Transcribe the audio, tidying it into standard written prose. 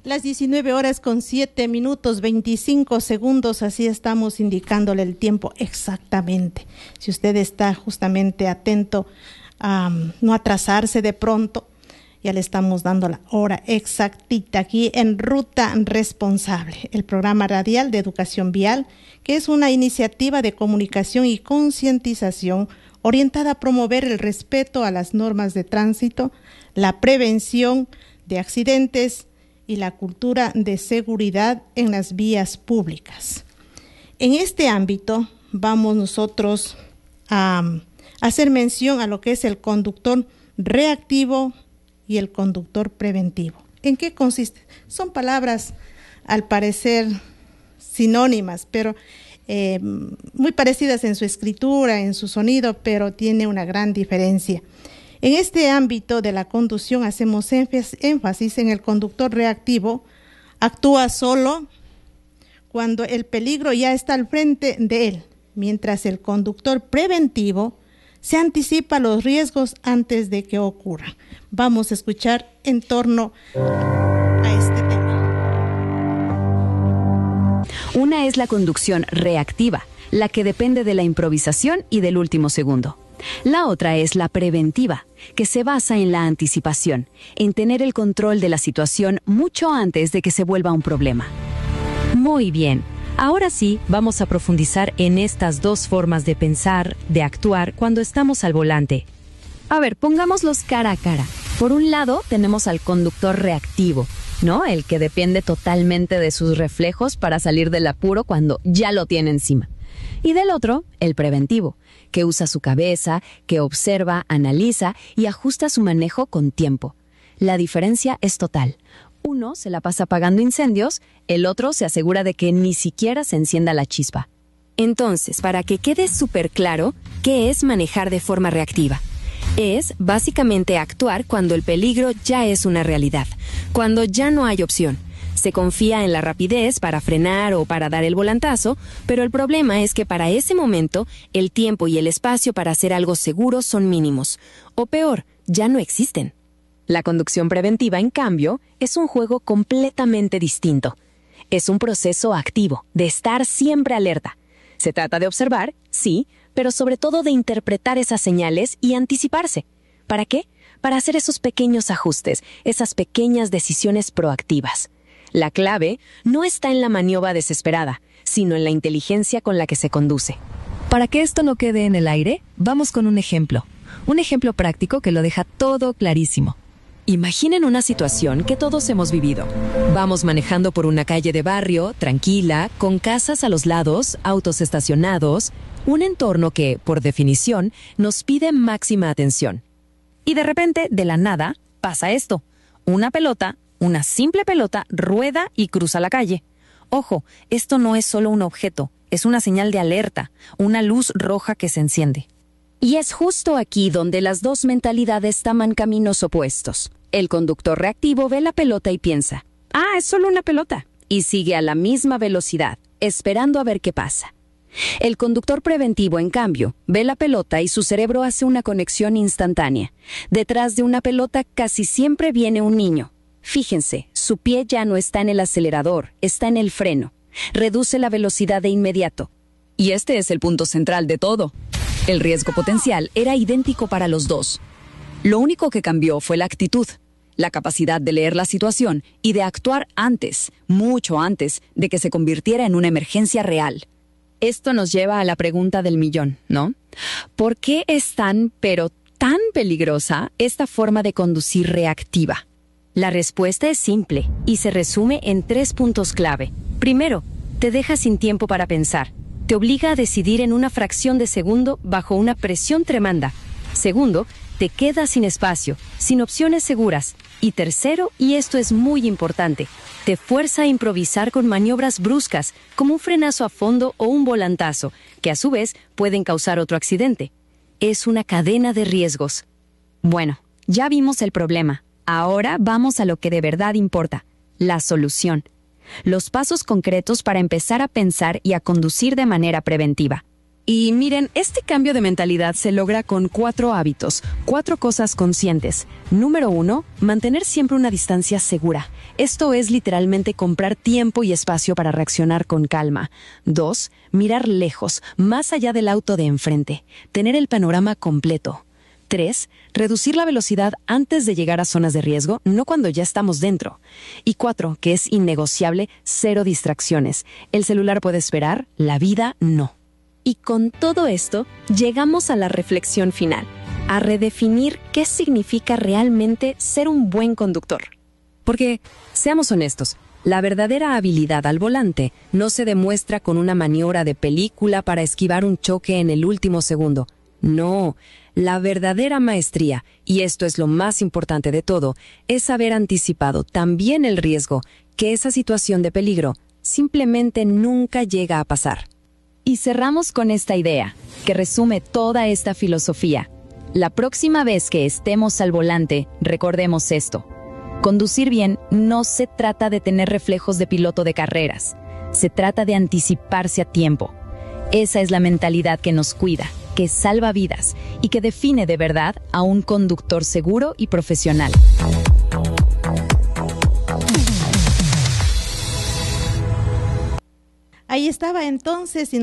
Las 19 horas con 7 minutos 25 segundos, así estamos indicándole el tiempo exactamente. Si usted está justamente atento a no atrasarse de pronto, ya le estamos dando la hora exactita aquí en Ruta Responsable, el programa radial de educación vial, que es una iniciativa de comunicación y concientización orientada a promover el respeto a las normas de tránsito, la prevención de accidentes y la cultura de seguridad en las vías públicas. En este ámbito vamos nosotros a hacer mención a lo que es el conductor reactivo y el conductor preventivo. ¿En qué consiste? Son palabras al parecer sinónimas, pero muy parecidas en su escritura, en su sonido, pero tiene una gran diferencia. En este ámbito de la conducción hacemos énfasis en el conductor reactivo. Actúa solo cuando el peligro ya está al frente de él, mientras el conductor preventivo se anticipa los riesgos antes de que ocurran. Vamos a escuchar en torno a este tema. Una es la conducción reactiva, la que depende de la improvisación y del último segundo. La otra es la preventiva, que se basa en la anticipación, en tener el control de la situación mucho antes de que se vuelva un problema. Muy bien, ahora sí vamos a profundizar en estas dos formas de pensar, de actuar cuando estamos al volante. A ver, pongámoslos cara a cara. Por un lado tenemos al conductor reactivo, ¿no? El que depende totalmente de sus reflejos para salir del apuro cuando ya lo tiene encima. Y del otro, el preventivo, que usa su cabeza, que observa, analiza y ajusta su manejo con tiempo. La diferencia es total. Uno se la pasa apagando incendios, el otro se asegura de que ni siquiera se encienda la chispa. Entonces, para que quede súper claro, ¿qué es manejar de forma reactiva? Es básicamente actuar cuando el peligro ya es una realidad, cuando ya no hay opción. Se confía en la rapidez para frenar o para dar el volantazo, pero el problema es que para ese momento el tiempo y el espacio para hacer algo seguro son mínimos. O peor, ya no existen. La conducción preventiva, en cambio, es un juego completamente distinto. Es un proceso activo, de estar siempre alerta. Se trata de observar, sí, pero sobre todo de interpretar esas señales y anticiparse. ¿Para qué? Para hacer esos pequeños ajustes, esas pequeñas decisiones proactivas. La clave no está en la maniobra desesperada, sino en la inteligencia con la que se conduce. Para que esto no quede en el aire, vamos con un ejemplo práctico que lo deja todo clarísimo. Imaginen una situación que todos hemos vivido. Vamos manejando por una calle de barrio, tranquila, con casas a los lados, autos estacionados, un entorno que, por definición, nos pide máxima atención. Y de repente, de la nada, pasa esto. Una simple pelota rueda y cruza la calle. Ojo, esto no es solo un objeto, es una señal de alerta, una luz roja que se enciende. Y es justo aquí donde las dos mentalidades toman caminos opuestos. El conductor reactivo ve la pelota y piensa, es solo una pelota, y sigue a la misma velocidad, esperando a ver qué pasa. El conductor preventivo, en cambio, ve la pelota y su cerebro hace una conexión instantánea. Detrás de una pelota casi siempre viene un niño. Fíjense, su pie ya no está en el acelerador, está en el freno. Reduce la velocidad de inmediato. Y este es el punto central de todo. El riesgo potencial era idéntico para los dos. Lo único que cambió fue la actitud, la capacidad de leer la situación y de actuar antes, mucho antes, de que se convirtiera en una emergencia real. Esto nos lleva a la pregunta del millón, ¿no? ¿Por qué es tan peligrosa esta forma de conducir reactiva? La respuesta es simple y se resume en 3 puntos clave. Primero, te deja sin tiempo para pensar. Te obliga a decidir en una fracción de segundo bajo una presión tremenda. Segundo, te quedas sin espacio, sin opciones seguras. Y tercero, y esto es muy importante, te fuerza a improvisar con maniobras bruscas, como un frenazo a fondo o un volantazo, que a su vez pueden causar otro accidente. Es una cadena de riesgos. Bueno, ya vimos el problema. Ahora vamos a lo que de verdad importa, la solución. Los pasos concretos para empezar a pensar y a conducir de manera preventiva. Y miren, este cambio de mentalidad se logra con 4 hábitos, 4 cosas conscientes. Número 1, mantener siempre una distancia segura. Esto es literalmente comprar tiempo y espacio para reaccionar con calma. 2, mirar lejos, más allá del auto de enfrente. Tener el panorama completo. 3, reducir la velocidad antes de llegar a zonas de riesgo, no cuando ya estamos dentro. Y 4, que es innegociable, 0 distracciones. El celular puede esperar, la vida no. Y con todo esto, llegamos a la reflexión final, a redefinir qué significa realmente ser un buen conductor. Porque, seamos honestos, la verdadera habilidad al volante no se demuestra con una maniobra de película para esquivar un choque en el último segundo. No, la verdadera maestría, y esto es lo más importante de todo, es haber anticipado también el riesgo que esa situación de peligro simplemente nunca llega a pasar. Y cerramos con esta idea, que resume toda esta filosofía. La próxima vez que estemos al volante, recordemos esto. Conducir bien no se trata de tener reflejos de piloto de carreras. Se trata de anticiparse a tiempo. Esa es la mentalidad que nos cuida, que salva vidas y que define de verdad a un conductor seguro y profesional. Ahí estaba entonces.